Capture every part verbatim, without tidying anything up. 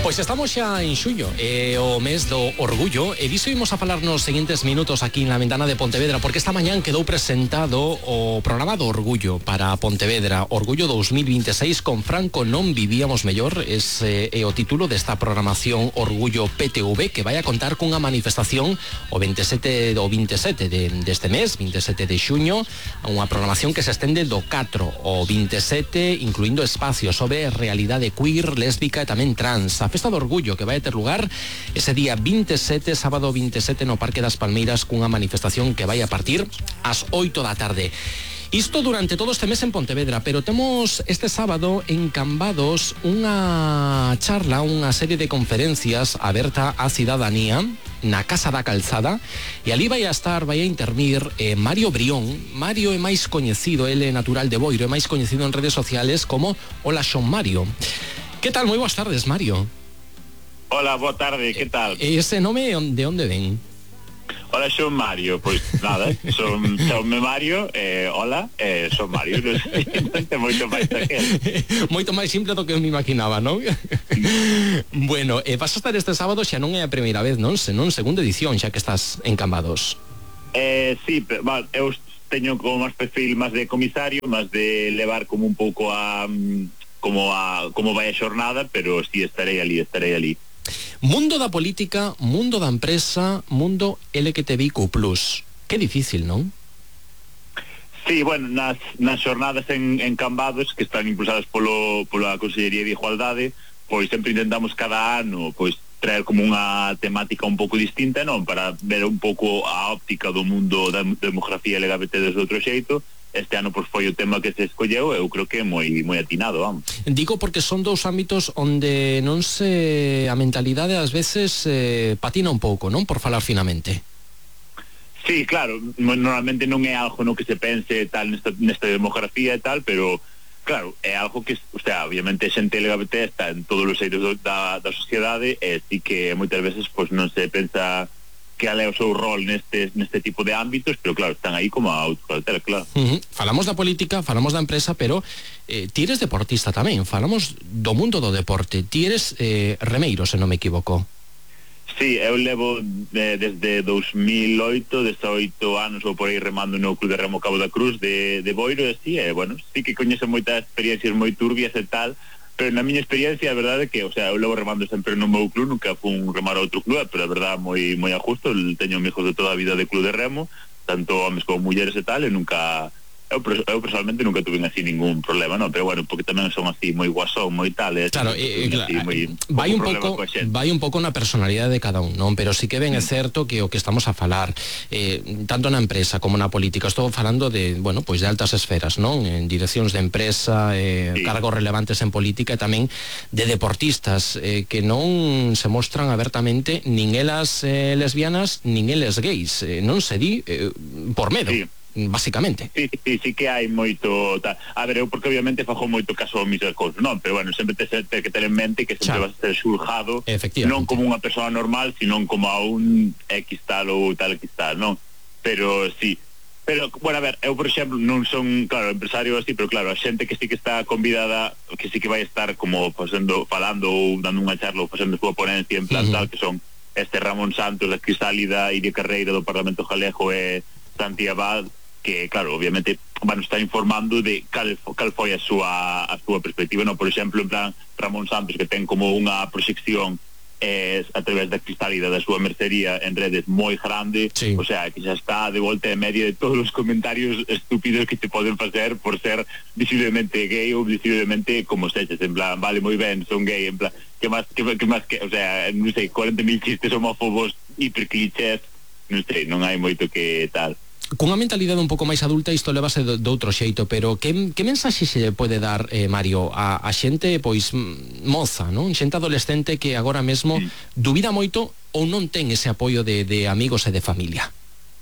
Pois estamos xa en xullo, é o mes do orgullo, e diso imos a falar nos seguintes minutos aquí na ventana de Pontevedra, porque esta mañán quedou presentado o programa do orgullo para Pontevedra, Orgullo dos mil veintiséis, con Franco non vivíamos mellor. Ese é o título desta programación Orgullo P T V, que vai a contar cunha manifestación o veintisiete do veintisiete de, deste mes, veintisiete de xuño, unha programación que se estende do catro ao veintisiete, incluindo espacios sobre realidade queer, lésbica e tamén trans. A Festa do Orgullo, que vai ter lugar ese día veintisiete, sábado veintisiete, no Parque das Palmeiras, cunha manifestación que vai a partir ás oito da tarde. Isto durante todo este mes en Pontevedra, pero temos este sábado en Cambados unha charla, unha serie de conferencias aberta á cidadanía na Casa da Calzada, e ali vai a estar, vai a intervir eh, Mario Brión. Mario é máis coñecido, ele é natural de Boiro, é máis coñecido en redes sociales como Hola Son Mario. Que tal? Moi boas tardes, Mario. Hola, boa tarde, que tal? E ese nome de onde ven? Hola, son Mario, pois nada, son, son Mario, eh, hola, eh, son Mario, non sei moito máis daquel. Moito máis simple do que me imaginaba, non? Bueno, eh, vas a estar este sábado, xa non é a primeira vez, non? Senón segunda edición, xa que estás en Cambados. Eh, sí, pero, bueno, eu teño como máis perfil máis de comisario, máis de levar como un pouco a como a como vai a xornada, pero sí estarei ali, estarei ali. Mundo da política, mundo da empresa, mundo L G T B I Q plus. Que difícil, non? Sí, bueno, nas, nas xornadas en, en Cambados, que están impulsadas polo, pola Consellería de Igualdade, pois sempre intentamos cada ano pois traer como unha temática un pouco distinta, non? Para ver un pouco a óptica do mundo da demografía L G B T desde outro xeito. Este ano pois foi o tema que se escolleu, eu creo que é moi moi atinado, vamos. Digo porque son dous ámbitos onde non se a mentalidade ás veces eh, patina un pouco, non? Por falar finamente. Sí, claro, normalmente non é algo no que se pense tal nesta, nesta demografía e tal, pero claro, é algo que, o sea, obviamente xente L G B T está en todos os eidos da, da sociedade, e sí que moitas veces pois non se pensa que ale o seu rol neste, neste tipo de ámbitos, pero claro, están aí como a autocartera, claro. Uh-huh. Falamos da política, falamos da empresa, pero eh, ti eres deportista tamén, falamos do mundo do deporte. Ti eres eh, remeiro, se non me equivoco. Sí, eu levo de, desde dos mil oito, dezaoito anos ou por aí remando no Club de Remo Cabo da Cruz de, de Boiro, e sí, e, bueno, sí que coñezo moitas experiencias moi turbias e tal, pero na miña experiencia a verdade é que, o sea, eu levo remando sempre no meu club, nunca fun remar a outro club, pero a verdade moi moi a justo, teño amigos de toda a vida de Club de Remo, tanto homes como mulleres e tal, e nunca eu, eu personalmente nunca tuve así ningún problema, non, pero bueno, porque tamén son así moi guasón, moi tal, e claro, e, así, claro, moi, vai un pouco vai un pouco na personalidade de cada un, non? Pero sí que ben é certo que o que estamos a falar eh, tanto na empresa como na política, estou falando de, bueno, pois de altas esferas, non? En direccións de empresa, eh, sí. Cargos relevantes en política, e tamén de deportistas eh, que non se mostran abertamente nin elas eh, lesbianas nin eles gays, eh, non se di eh, por medo. Sí. Basicamente. Sí, sí, sí que hai moito tal. A ver, eu porque obviamente fajo moito caso a mis cousas, non? Pero bueno, sempre te, te que ter en mente que sempre vas a ser xulgado non como unha persoa normal, sino como a un X tal ou tal X tal, non? Pero sí. Pero, bueno, a ver, eu por exemplo non son, claro, empresario así, pero claro, a xente que sí que está convidada, que sí que vai estar como facendo, falando ou dando unha charla ou facendo a súa ponencia en plan uh-huh. tal, que son este Ramón Santos, da Crisálida, Iria Carreira do Parlamento Galego e Santi Abad, que, claro, obviamente van estar informando de cal, cal foi a súa a súa perspectiva, non? Por exemplo, en plan Ramón Santos, que ten como unha proxección eh, a través da Crisálida da súa mercería en redes moi grande, sí. O sea, que xa está de volta e media de todos os comentarios estúpidos que te poden facer por ser visiblemente gay ou visiblemente como sexes, en plan, vale, moi ben, son gay, en plan, que máis, que, que máis que, o sea, non sei, cuarenta mil chistes homófobos hiperclichés, non sei, non hai moito que tal. Cunha mentalidade un pouco máis adulta isto levase de, de outro xeito, pero que, que mensaxe se pode dar, eh, Mario, a, a xente pois moza, non? Xente adolescente que agora mesmo sí. dubida moito ou non ten ese apoio de, de amigos e de familia?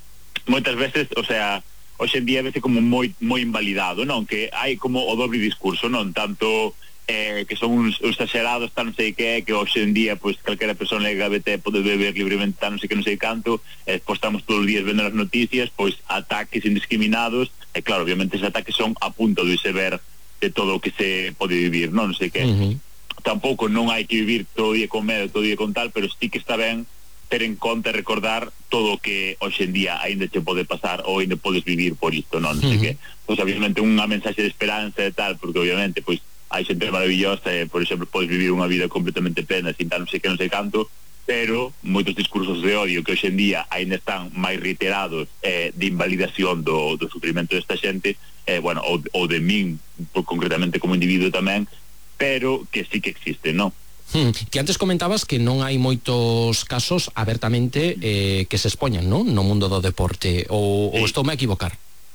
Moitas veces, o sea, hoxe en día vese como moi moi invalidado, non? Que hai como o dobre discurso, non? Tanto eh, que son uns, uns exagerados, tal non sei que, que hoxe en día pois calquera persona L G B T pode beber libremente, tal non sei que, non sei canto, e pois estamos todos os días vendo as noticias, pois ataques indiscriminados, e claro, obviamente esos ataques son a punta do iceberg de todo o que se pode vivir, non, non sei que. Uh-huh. tampouco non hai que vivir todo o día con medo, todo o día con tal, pero sí que está ben ter en conta e recordar todo o que hoxe en día aínda che pode pasar ou aínda podes vivir por isto, non? Non sei que, pois obviamente unha mensaxe de esperanza e tal, porque obviamente pois hai xente maravillosa e, por exemplo, podes vivir unha vida completamente plena sin tal non sei que non sei canto, pero moitos discursos de odio que hoxe en día aínda están máis reiterados eh, de invalidación do, do sufrimento desta xente, eh, bueno, ou, ou de min concretamente como individuo tamén, pero que sí que existe, non? Hmm, que antes comentabas que non hai moitos casos abertamente eh, que se expoñan, non? No mundo do deporte, ou, sí. ou estou me a equivocar?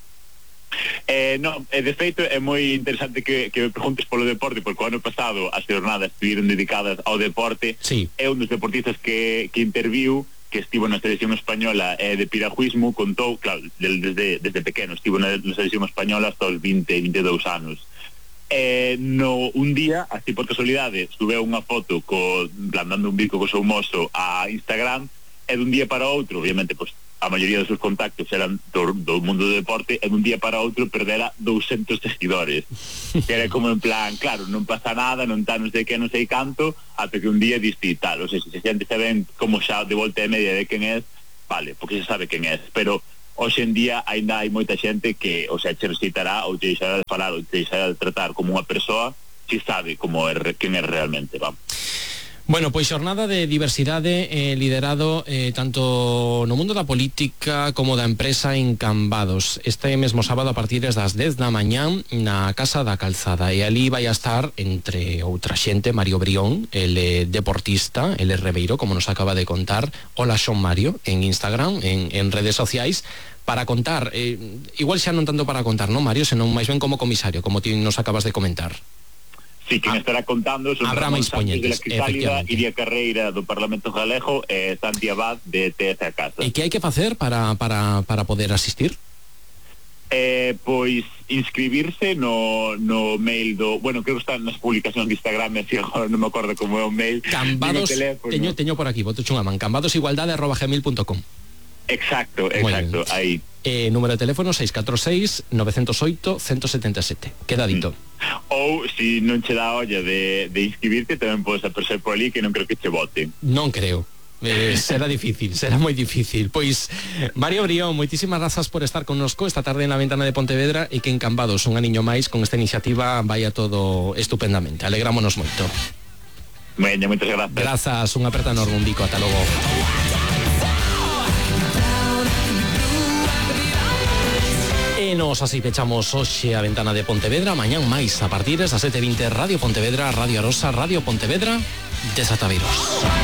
Eh, no, eh, de feito é moi interesante que, que me preguntes polo deporte, porque o ano pasado as jornadas estiveron dedicadas ao deporte. Sí. É un dos deportistas que, que interviu, que estivo na selección española eh, de piragüismo, contou, claro, desde, desde pequeno estivo na, na selección española hasta os vinte, veintidous anos. Eh, no, un día, así por casualidade, subeu unha foto co, dando un bico co seu mozo a Instagram, e dun día para outro, obviamente, pues, a maioría dos seus contactos eran do, do mundo do deporte, e dun día para outro perdera douscentos seguidores. Que era como en plan, claro, non pasa nada, non tá non sei que, non sei canto, ata que un día diste tal, o sea, se a xente saben como xa de volta e media de quen é, vale, porque se sabe quen é, pero hoxe en día ainda hai moita xente que, o sea, che recitará ou te deixará de falar ou te deixará de tratar como unha persoa si sabe como é, quen é realmente, vamos. Bueno, pois xornada de diversidade eh, liderado eh, tanto no mundo da política como da empresa en Cambados. Este mesmo sábado a partir das dez da mañán na Casa da Calzada, e ali vai a estar, entre outra xente, Mario Brión, el eh, deportista, el Rebeiro, como nos acaba de contar. Hola, son Mario, en Instagram, en, en redes sociais, para contar, eh, igual xa non tanto para contar, non, Mario, senón máis ben como comisario, como ti nos acabas de comentar. Sí, quien ah, estará contando son Ramón Sánchez de la Crisálida, Iria Carreira do Parlamento Galego e Santi Abad de T S A Casa. E que hai que facer para, para, para poder asistir? Eh, pois inscribirse no, no mail do, bueno, creo que están nas publicacións de Instagram, así agora non me acordo como é o mail. Cambados, teño, teño por aquí, boto chunga man, cambadosigualdade arroba gmail punto com. Exacto, exacto, aí. Eh, número de teléfono seis catro seis, nove cero oito, uno cero sete sete. Quedadito. Mm. Ou, se si non che dá olla de, de inscribirte, tamén podes aparecer por ali, que non creo que che voten. Non creo. Eh, será difícil, será moi difícil. Pois, Mario Brión, moitísimas grazas por estar connosco esta tarde na Ventana de Pontevedra, e que en Cambados, un aniño máis, con esta iniciativa vai a todo estupendamente. Alegrámonos moito. Bueno, moitas grazas. Grazas, unha aperta enorme, un bico, ata logo. E nos así pechamos hoxe a Ventana de Pontevedra. Mañán máis a partir das sete e vinte, Radio Pontevedra, Radio Arosa, Radio Pontevedra, Desataviros.